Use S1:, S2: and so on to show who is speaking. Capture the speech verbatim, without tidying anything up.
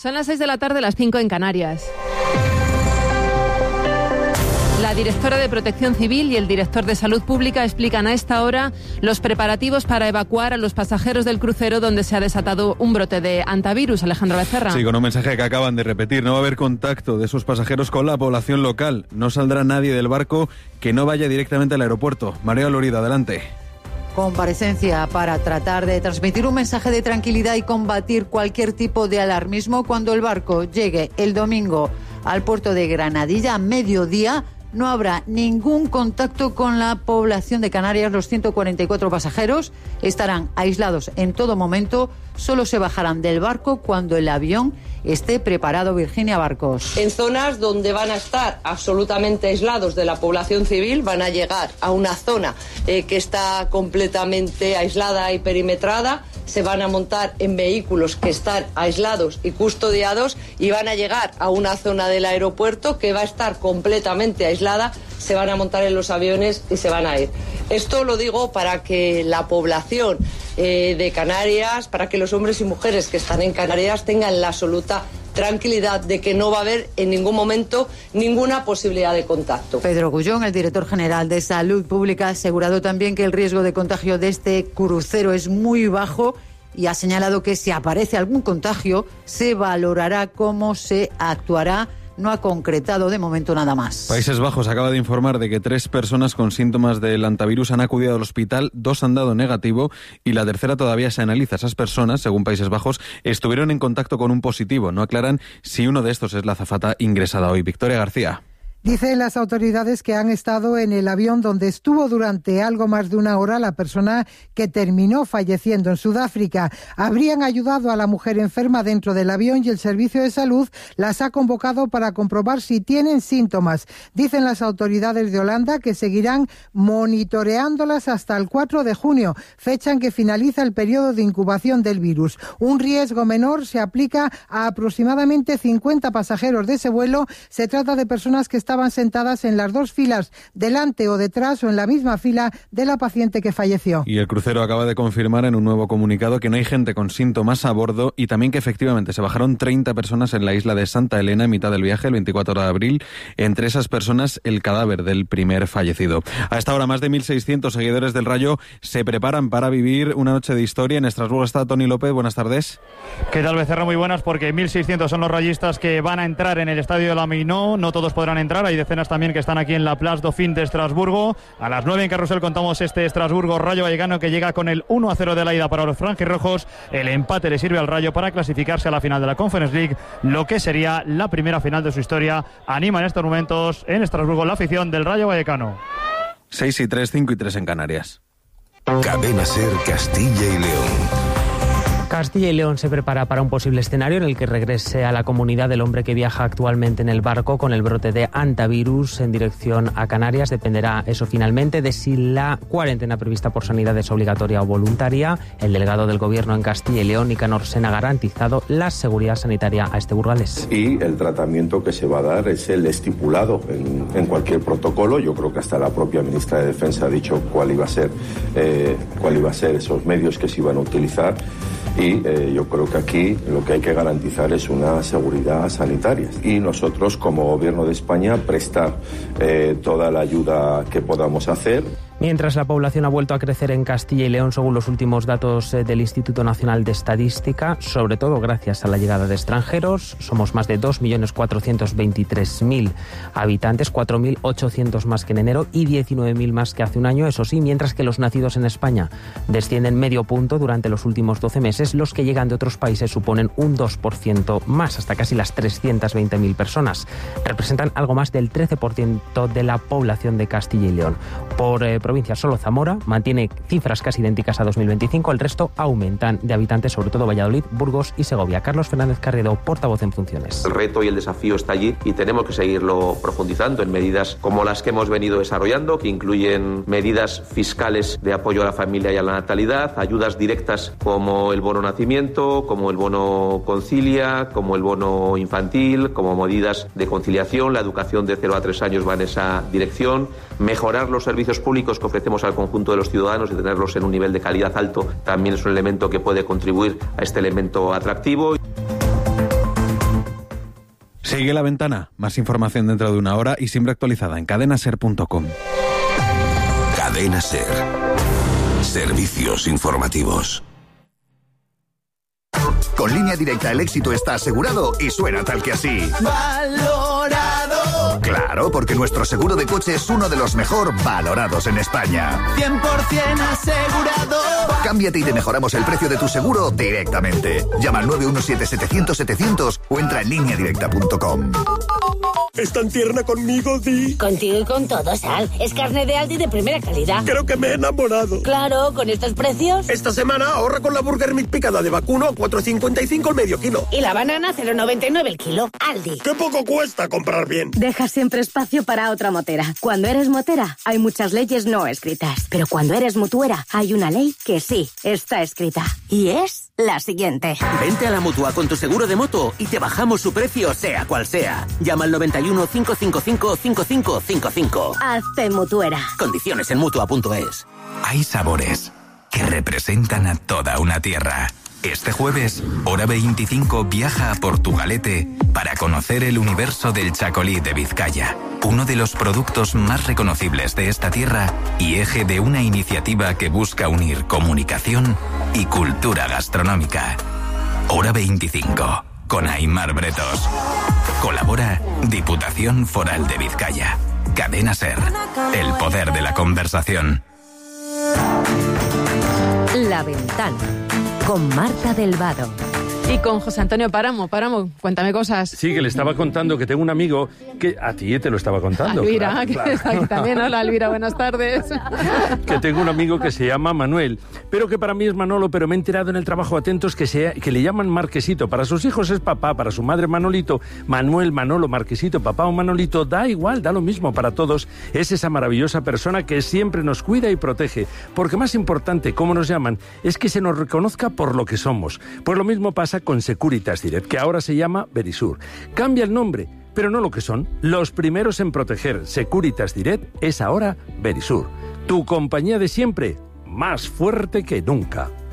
S1: Son las seis de la tarde, las cinco en Canarias. La directora de Protección Civil y el director de Salud Pública explican a esta hora los preparativos para evacuar a los pasajeros del crucero donde se ha desatado un brote de hantavirus. Alejandro Becerra.
S2: Sí, con un mensaje que acaban de repetir. No va a haber contacto de esos pasajeros con la población local. No saldrá nadie del barco que no vaya directamente al aeropuerto. María Lorida, adelante.
S3: Comparecencia para tratar de transmitir un mensaje de tranquilidad y combatir cualquier tipo de alarmismo cuando el barco llegue el domingo al puerto de Granadilla a mediodía. No habrá ningún contacto con la población de Canarias. Los ciento cuarenta y cuatro pasajeros estarán aislados en todo momento. Solo se bajarán del barco cuando el avión esté preparado. Virginia Barcos.
S4: En zonas donde van a estar absolutamente aislados de la población civil, van a llegar a una zona eh, que está completamente aislada y perimetrada. Se van a montar en vehículos que están aislados y custodiados y van a llegar a una zona del aeropuerto que va a estar completamente aislada. Se van a montar en los aviones y se van a ir. Esto lo digo para que la población eh, de Canarias, para que los hombres y mujeres que están en Canarias tengan la absoluta tranquilidad de que no va a haber en ningún momento ninguna posibilidad de contacto.
S3: Pedro Gullón, el director general de Salud Pública, ha asegurado también que el riesgo de contagio de este crucero es muy bajo y ha señalado que si aparece algún contagio se valorará cómo se actuará. No ha concretado de momento nada más.
S2: Países Bajos acaba de informar de que tres personas con síntomas del hantavirus han acudido al hospital, dos han dado negativo y la tercera todavía se analiza. Esas personas, según Países Bajos, estuvieron en contacto con un positivo. No aclaran si uno de estos es la azafata ingresada hoy. Victoria García.
S5: Dicen las autoridades que han estado en el avión donde estuvo durante algo más de una hora la persona que terminó falleciendo en Sudáfrica. Habrían ayudado a la mujer enferma dentro del avión y el Servicio de Salud las ha convocado para comprobar si tienen síntomas. Dicen las autoridades de Holanda que seguirán monitoreándolas hasta el cuatro de junio, fecha en que finaliza el periodo de incubación del virus. Un riesgo menor se aplica a aproximadamente cincuenta pasajeros de ese vuelo. Se trata de personas que están estaban sentadas en las dos filas, delante o detrás o en la misma fila de la paciente que falleció.
S2: Y el crucero acaba de confirmar en un nuevo comunicado que no hay gente con síntomas a bordo y también que efectivamente se bajaron treinta personas en la isla de Santa Elena en mitad del viaje, el veinticuatro de abril. Entre esas personas, el cadáver del primer fallecido. A esta hora, más de mil seiscientos seguidores del Rayo se preparan para vivir una noche de historia. En Estrasburgo está Toni López. Buenas tardes.
S6: ¿Qué tal, Becerra? Muy buenas, porque mil seiscientos son los rayistas que van a entrar en el estadio de la Mainó. No todos podrán entrar. Hay decenas también que están aquí en la Place Dauphine de Estrasburgo. A las nueve en Carrusel contamos este Estrasburgo Rayo Vallecano que llega con el uno a cero de la ida para los franjirrojos. El empate le sirve al Rayo para clasificarse a la final de la Conference League, lo que sería la primera final de su historia. Anima en estos momentos en Estrasburgo la afición del Rayo Vallecano.
S2: seis y tres, cinco y tres en Canarias.
S7: Cadena SER Castilla y León.
S8: Castilla y León se prepara para un posible escenario en el que regrese a la comunidad el hombre que viaja actualmente en el barco con el brote de hantavirus en dirección a Canarias. Dependerá eso finalmente de si la cuarentena prevista por Sanidad es obligatoria o voluntaria. El delegado del Gobierno en Castilla y León, Nicanor Sen, ha garantizado la seguridad sanitaria a este burgalés.
S9: Y el tratamiento que se va a dar es el estipulado en, en cualquier protocolo. Yo creo que hasta la propia ministra de Defensa ha dicho cuál iba a ser, eh, cuál iba a ser esos medios que se iban a utilizar. Y eh, yo creo que aquí lo que hay que garantizar es una seguridad sanitaria. Y nosotros, como Gobierno de España, prestar eh, toda la ayuda que podamos hacer.
S8: Mientras la población ha vuelto a crecer en Castilla y León, según los últimos datos del Instituto Nacional de Estadística, sobre todo gracias a la llegada de extranjeros. Somos más de dos millones cuatrocientos veintitrés mil habitantes, cuatro mil ochocientos más que en enero y diecinueve mil más que hace un año. Eso sí, mientras que los nacidos en España descienden medio punto durante los últimos doce meses, los que llegan de otros países suponen un dos por ciento más, hasta casi las trescientas veinte mil personas. Representan algo más del trece por ciento de la población de Castilla y León. Por eh, provincia, solo Zamora mantiene cifras casi idénticas a dos mil veinticinco. El resto aumentan de habitantes, sobre todo Valladolid, Burgos y Segovia. Carlos Fernández Carriedo, portavoz en funciones.
S10: El reto y el desafío está allí y tenemos que seguirlo profundizando en medidas como las que hemos venido desarrollando, que incluyen medidas fiscales de apoyo a la familia y a la natalidad, ayudas directas como el bono nacimiento, como el bono concilia, como el bono infantil, como medidas de conciliación. La educación de cero a tres años va en esa dirección. Mejorar los servicios públicos que ofrecemos al conjunto de los ciudadanos y tenerlos en un nivel de calidad alto también es un elemento que puede contribuir a este elemento atractivo.
S2: Sigue La Ventana. Más información dentro de una hora y siempre actualizada en cadena ser punto com.
S7: Cadena Ser. Servicios informativos.
S11: Con Línea Directa el éxito está asegurado y suena tal que así. ¡Valorado! Claro, porque nuestro seguro de coche es uno de los mejor valorados en España.
S12: cien por ciento asegurado.
S11: Cámbiate y te mejoramos el precio de tu seguro directamente. Llama al nueve uno siete setecientos setecientos o entra en línea directa punto com.
S13: ¿Es tan tierna conmigo, Di?
S14: Contigo y con todo, Sal. Es carne de Aldi de primera calidad.
S13: Creo que me he enamorado.
S14: Claro, con estos precios.
S13: Esta semana ahorra con la Burger Meat picada de vacuno a cuatro cincuenta y cinco el medio kilo.
S14: Y la banana cero noventa y nueve el kilo. Aldi.
S13: ¡Qué poco cuesta comprar bien!
S15: Deja siempre espacio para otra motera. Cuando eres motera, hay muchas leyes no escritas. Pero cuando eres mutuera, hay una ley que sí está escrita. Y es la siguiente.
S16: Vente a la Mutua con tu seguro de moto y te bajamos su precio, sea cual sea. Llama al noventa y uno, cinco cinco cinco, cinco cinco cinco cinco.
S15: Hazte mutuera.
S16: Condiciones en mutua punto es.
S17: Hay sabores que representan a toda una tierra. Este jueves, Hora veinticinco viaja a Portugalete para conocer el universo del chacolí de Vizcaya, uno de los productos más reconocibles de esta tierra y eje de una iniciativa que busca unir comunicación y cultura gastronómica. Hora veinticinco, con Aimar Bretos. Colabora Diputación Foral de Vizcaya. Cadena Ser, el poder de la conversación.
S18: La Ventana, con Marta del Vado.
S1: Y con José Antonio Páramo. Páramo, cuéntame cosas.
S19: Sí, que le estaba contando que tengo un amigo que a ti te lo estaba contando.
S1: Alvira,
S19: claro,
S1: que
S19: claro.
S1: está aquí también. Hola, Alvira, buenas tardes.
S19: Que tengo un amigo que se llama Manuel, pero que para mí es Manolo, pero me he enterado en el trabajo atentos que, se, que le llaman Marquesito. Para sus hijos es papá, para su madre Manolito, Manuel, Manolo, Marquesito, papá o Manolito, da igual, da lo mismo para todos. Es esa maravillosa persona que siempre nos cuida y protege. Porque más importante, como nos llaman, es que se nos reconozca por lo que somos. Pues lo mismo pasa con Securitas Direct, que ahora se llama Verisur. Cambia el nombre, pero no lo que son. Los primeros en proteger. Securitas Direct es ahora Verisur. Tu compañía de siempre, más fuerte que nunca.